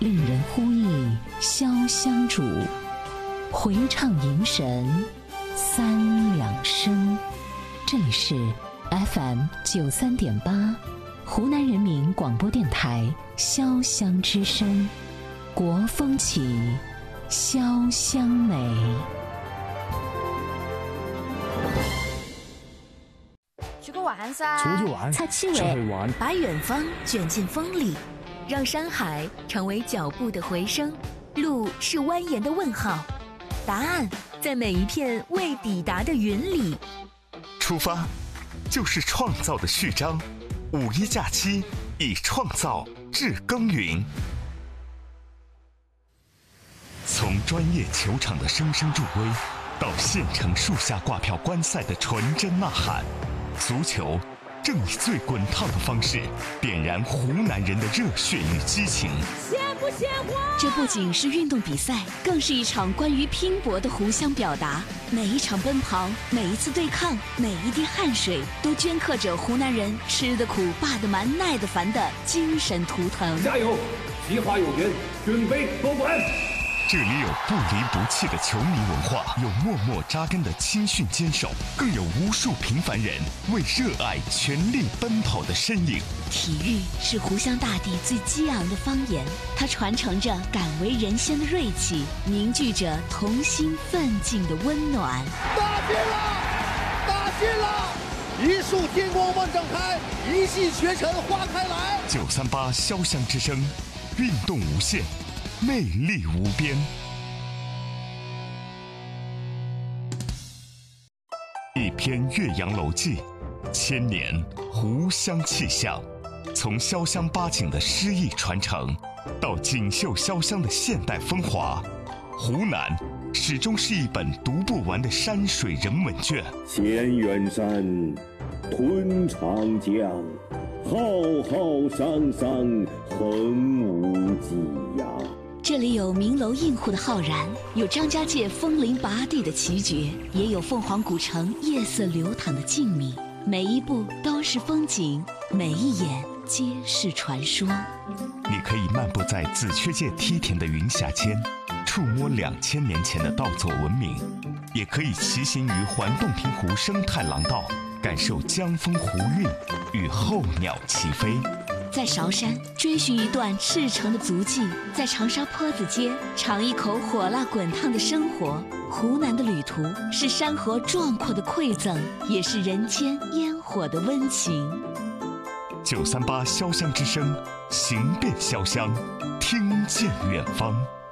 令人呼忆潇湘主，回唱迎神三两声。这里是 FM93.8 湖南人民广播电台潇湘之声，国风起，潇湘美。 出去玩噻！ 出去玩， 擦气味， 去玩， 把远方卷进风里，让山海成为脚步的回声，路是蜿蜒的问号，答案在每一片未抵达的云里。 出发，就是创造的序章。五一假期，以创造致耕耘。从专业球场的声声助威，到县城树下挂票观赛的纯真呐喊，足球正以最滚烫的方式点燃湖南人的热血与激情。 鲜不鲜活？ 这不仅是运动比赛，更是一场关于拼搏的互相表达。每一场奔跑，每一次对抗，每一滴汗水，都镌刻着湖南人吃得苦、霸得蛮、耐得烦的精神图腾。 加油！计划有缘，准备夺冠。 这里有不离不弃的球迷文化，有默默扎根的青训坚守，更有无数平凡人为热爱全力奔跑的身影。 体育是湖湘大地最激昂的方言，它传承着敢为人先的锐气，凝聚着同心奋进的温暖。 打进了，打进了！一束天光万丈开，一骑绝尘花开来。 938潇湘之声，运动无限，魅力无边。一篇岳阳楼记，千年湖湘气象。从潇湘八景的诗意传承，到锦绣潇湘的现代风华，湖南始终是一本读不完的山水人文卷。 千远山，吞长江，浩浩汤汤，横无际呀。 这里有名楼映户的浩然，有张家界枫林拔地的奇绝，也有凤凰古城夜色流淌的静谧。每一步都是风景，每一眼皆是传说。 你可以漫步在紫雀界梯田的云霞间，触摸2000年前的稻作文明，也可以骑行于环洞庭湖生态廊道，感受江风湖韵与候鸟齐飞。 在韶山追寻一段赤诚的足迹，在长沙坡子街尝一口火辣滚烫的生活。湖南的旅途是山河壮阔的馈赠，也是人间烟火的温情。 938潇湘之声，行遍潇湘，听见远方。